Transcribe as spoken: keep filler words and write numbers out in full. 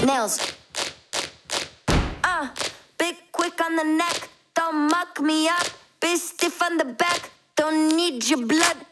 Nails. Uh, big quick on the neck. Don't muck me up. Be stiff on the back. Don't need your blood.